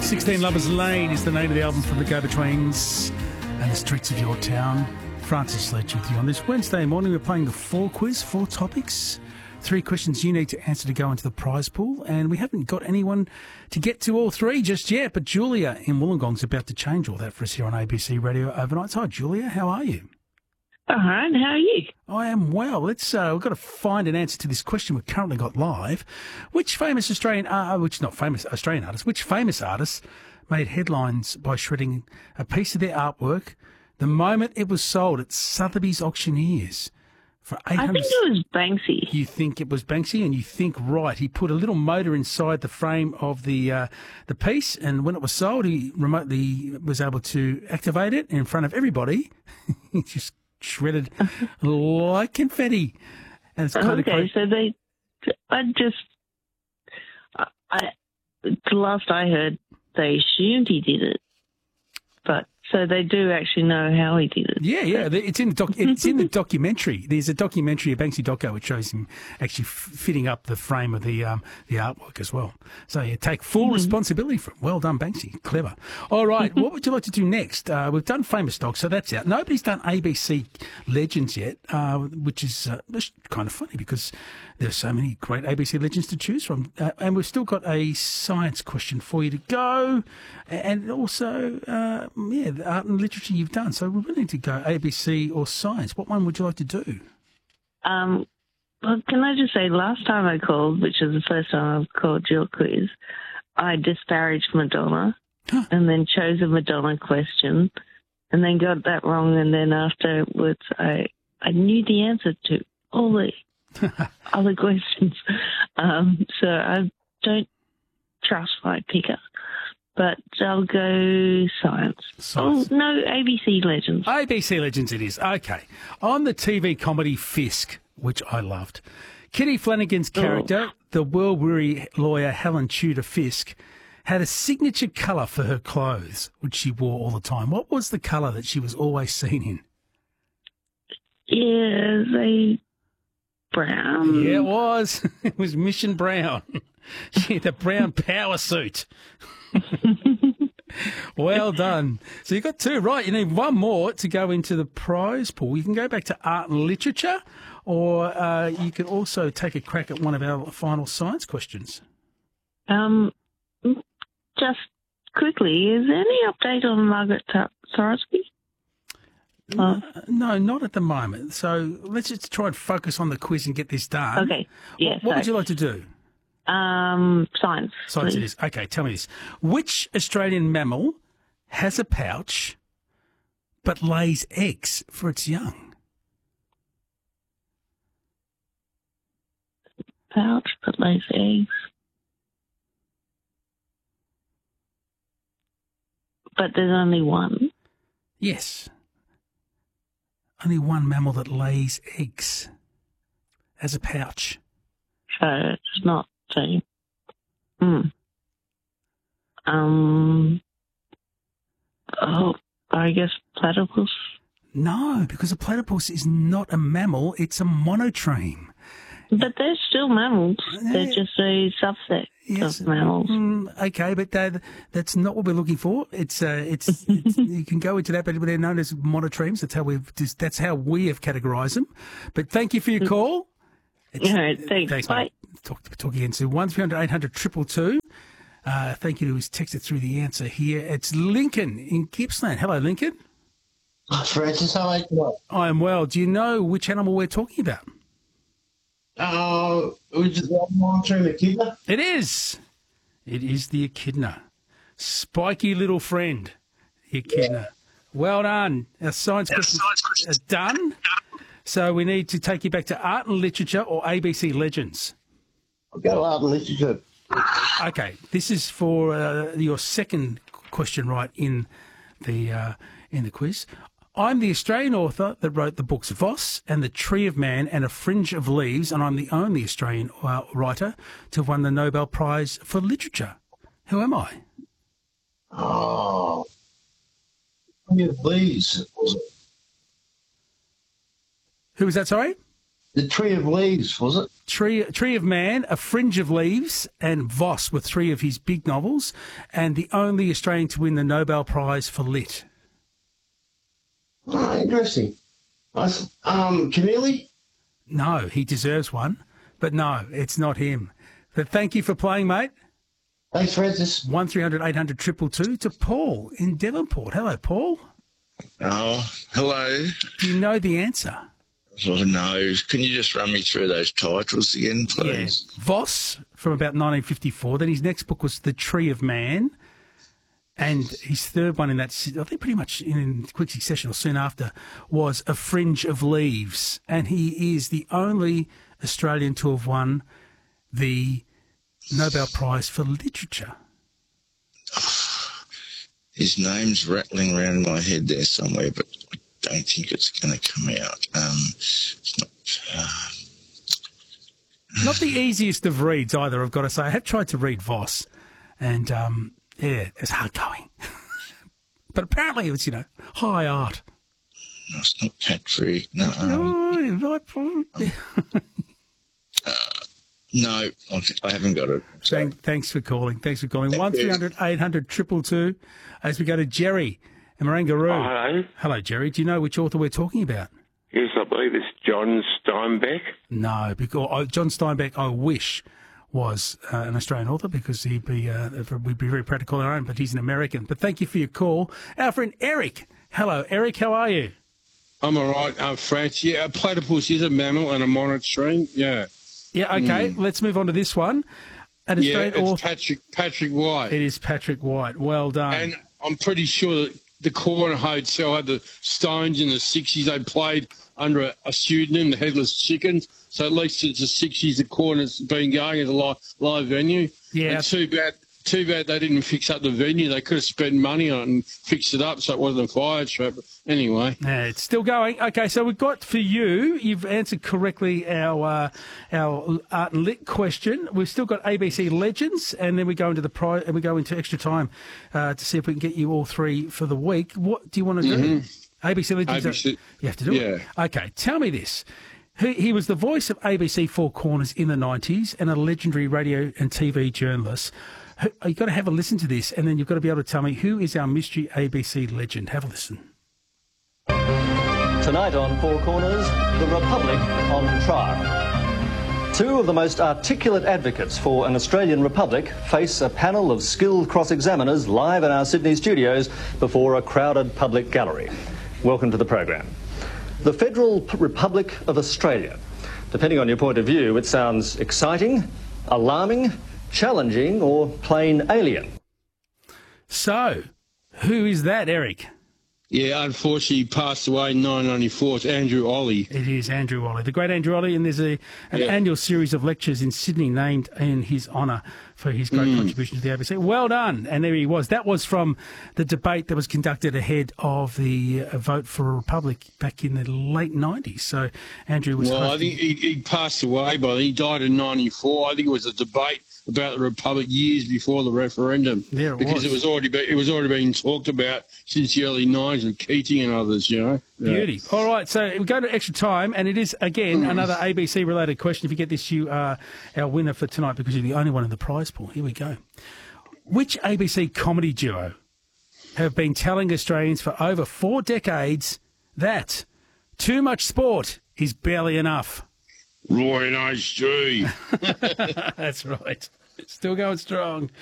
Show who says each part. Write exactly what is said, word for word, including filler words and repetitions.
Speaker 1: sixteen Lovers Lane is the name of the album from the Go-Betweens and the streets of your town. Francis Sledge with you on this Wednesday morning. We're playing the four quiz, four topics, three questions you need to answer to go into the prize pool, and we haven't got anyone to get to all three just yet, but Julia in Wollongong's about to change all that for us here on A B C Radio overnight. Hi, Julia, how are you?
Speaker 2: All right, how are you?
Speaker 1: I am well. Let's. Uh, we've got to find an answer to this question we've currently got live. Which famous Australian, uh, which not famous Australian artist, which famous artist made headlines by shredding a piece of their artwork the moment it was sold at Sotheby's auctioneers for eight hundred?
Speaker 2: I think it was Banksy.
Speaker 1: You think it was Banksy, and you think right. He put a little motor inside the frame of the uh, the piece, and when it was sold, he remotely was able to activate it in front of everybody. He just shredded like confetti. And it's kind
Speaker 2: okay,
Speaker 1: of
Speaker 2: so they, I just, I, I, the last I heard, they assumed he did it, but so they do actually know how he did it.
Speaker 1: Yeah, yeah, it's in the doc, it's in the documentary. There's a documentary, a Banksy doco, which shows him actually f- fitting up the frame of the um, the artwork as well. So you take full mm-hmm. responsibility for it. Well done, Banksy. Clever. All right, what would you like to do next? Uh, we've done Famous Dogs, so that's out. Nobody's done A B C Legends yet, uh, which is uh, kind of funny because there's so many great A B C Legends to choose from. Uh, and we've still got a science question for you to go, and also, uh, yeah, the art and literature you've done. So we're willing to go A B C or science. What one would you like to do?
Speaker 2: Um, well, can I just say, last time I called, which is the first time I've called your quiz, I disparaged Madonna
Speaker 1: Huh.
Speaker 2: and then chose a Madonna question and then got that wrong. And then afterwards, I, I knew the answer to all the other questions. Um, so I don't trust my picker. But I'll go science.
Speaker 1: Science.
Speaker 2: Oh, no, A B C Legends.
Speaker 1: A B C Legends it is. Okay. On the T V comedy Fisk, which I loved, Kitty Flanagan's character, oh. the world-weary lawyer Helen Tudor Fisk, had a signature colour for her clothes, which she wore all the time. What was the colour that she was always seen in?
Speaker 2: Yeah, they brown.
Speaker 1: Yeah, it was. It was Mission Brown. She had the brown power suit. Well done. So you got two right. You need one more to go into the prize pool. You can go back to art and literature, or uh, you can also take a crack at one of our final science questions.
Speaker 2: Um, just quickly, is there any update on Margaret Sorosky?
Speaker 1: Uh, no, not at the moment. So let's just try and focus on the quiz and get this done.
Speaker 2: Okay. Yeah.
Speaker 1: What, what would you like to do?
Speaker 2: Um, science.
Speaker 1: Science
Speaker 2: please.
Speaker 1: it is. Okay, tell me this. Which Australian mammal has a pouch but lays eggs for its young?
Speaker 2: Pouch but lays eggs. But there's only one?
Speaker 1: Yes. Only one mammal that lays eggs as a pouch.
Speaker 2: So it's not the... Hmm. Um... Oh, I guess platypus?
Speaker 1: No, because a platypus is not a mammal, it's a monotreme.
Speaker 2: But they're still mammals. They're just a subset
Speaker 1: yes.
Speaker 2: of mammals.
Speaker 1: Mm, okay, but that, that's not what we're looking for. It's uh, it's, it's you can go into that, but they're known as monotremes. That's how we've just, that's how we have categorised them. But thank you for your call. It's,
Speaker 2: All right, thanks.
Speaker 1: Thanks,
Speaker 2: Bye.
Speaker 1: mate. Talk, talk again soon. one three hundred eight hundred two two two. Uh, thank you to who's texted through the answer here. It's Lincoln in Gippsland. Hello, Lincoln.
Speaker 3: Francis, how are you?
Speaker 1: I am well. Do you know which animal we're talking about?
Speaker 3: Uh, which is the monitoring echidna?
Speaker 1: It is. It is the echidna. Spiky little friend, the echidna. Yeah. Well done. Our science questions are done. So we need to take you back to art and literature or A B C Legends.
Speaker 3: I'll go art and literature.
Speaker 1: Okay, this is for uh, your second question right in the uh, in the quiz. I'm the Australian author that wrote the books Voss and The Tree of Man and A Fringe of Leaves, and I'm the only Australian uh, writer to have won the Nobel Prize for Literature. Who am I?
Speaker 3: Oh, Tree of Leaves.
Speaker 1: Who was that, sorry?
Speaker 3: The Tree of Leaves, was it?
Speaker 1: Tree, Tree of Man, A Fringe of Leaves, and Voss were three of his big novels, and the only Australian to win the Nobel Prize for Lit.
Speaker 3: Oh, interesting. I s- Um, Keneally?
Speaker 1: No, he deserves one, but no, it's not him. But thank you for playing, mate.
Speaker 3: Thanks, Francis.
Speaker 1: one three hundred eight hundred two two two to Paul in Devonport. Hello, Paul.
Speaker 4: Oh, hello.
Speaker 1: Do you know the answer?
Speaker 4: Oh, no. Can you just run me through those titles again, please?
Speaker 1: Yeah. Voss from about nineteen fifty-four. Then his next book was The Tree of Man. And his third one in that, I think pretty much in quick succession or soon after, was A Fringe of Leaves. And he is the only Australian to have won the Nobel Prize for Literature.
Speaker 4: His name's rattling around in my head there somewhere, but I don't think it's going to come out. Um, it's not... Uh...
Speaker 1: Not the easiest of reads either, I've got to say. I have tried to read Voss, and, um, yeah, it's hard going. But apparently it was, you know, high art.
Speaker 4: No, it's not Patrick. No, um,
Speaker 1: Oh,
Speaker 4: uh, no, I haven't got it.
Speaker 1: Thank, thanks for calling. Thanks for calling.
Speaker 4: Thank
Speaker 1: one three hundred eight hundred two two two as we go to Jerry and Marangaroo.
Speaker 5: Oh, hello.
Speaker 1: Hello, Jerry. Do you know which author we're talking about?
Speaker 5: Yes, I believe it's John Steinbeck.
Speaker 1: No, because oh, John Steinbeck, I wish, was uh, an Australian author because he'd be uh, we'd be very proud to call our own, but he's an American. But thank you for your call. Our friend Eric. Hello, Eric. How are you?
Speaker 6: I'm all right, uh, France. Yeah, a platypus is a mammal and a monitoring. Yeah.
Speaker 1: Yeah, okay. Mm. Let's move on to this one. An
Speaker 6: yeah,
Speaker 1: Australian
Speaker 6: it's
Speaker 1: author.
Speaker 6: Patrick, Patrick White.
Speaker 1: It is Patrick White. Well done.
Speaker 6: And I'm pretty sure that the Corner Hotel had the Stones in the sixties. They played under a, a pseudonym, the Headless Chickens. So at least since the sixties, the Corner's been going as a live, live venue.
Speaker 1: Yeah.
Speaker 6: And too bad, too bad they didn't fix up the venue. They could have spent money on it and fixed it up so it wasn't a fire trap. But anyway.
Speaker 1: Yeah, it's still going. Okay, so we've got for you, you've answered correctly our uh, our art and lit question. We've still got A B C Legends, and then we go into the prize, and we go into extra time uh, to see if we can get you all three for the week. What do you want to do?
Speaker 6: Mm-hmm.
Speaker 1: A B C Legends.
Speaker 6: A B C,
Speaker 1: you have to do
Speaker 6: yeah.
Speaker 1: it. Okay, tell me this. He, he was the voice of A B C Four Corners in the nineties and a legendary radio and T V journalist. You've got to have a listen to this, and then you've got to be able to tell me who is our mystery A B C legend. Have a listen.
Speaker 7: Tonight on Four Corners, the Republic on trial. Two of the most articulate advocates for an Australian republic face a panel of skilled cross-examiners live in our Sydney studios before a crowded public gallery. Welcome to the program. The Federal Republic of Australia. Depending on your point of view, it sounds exciting, alarming, challenging, or plain alien.
Speaker 1: So, who is that, Eric?
Speaker 6: Yeah, unfortunately, he passed away in nineteen ninety-four. It's Andrew Olley.
Speaker 1: It is Andrew Olley, the great Andrew Olley, and there's a, an
Speaker 6: yeah.
Speaker 1: annual series of lectures in Sydney named in his honour for his great mm. contribution to the A B C. Well done. And there he was. That was from the debate that was conducted ahead of the uh, vote for a republic back in the late nineties. So Andrew was...
Speaker 6: Well,
Speaker 1: hosting.
Speaker 6: I think he, he passed away by then. He died in ninety-four. I think it was a debate about the republic years before the referendum.
Speaker 1: There it
Speaker 6: because
Speaker 1: was.
Speaker 6: it was already be, it was already being talked about since the early nineties with Keating and others, you know.
Speaker 1: Beauty. Yeah. All right, so we go to extra time, and it is, again, mm. another A B C-related question. If you get this, you are our winner for tonight because you're the only one in the prize pool. Here we go. Which A B C comedy duo have been telling Australians for over four decades that too much sport is barely enough?
Speaker 6: Roy and H G.
Speaker 1: That's right. Still going strong.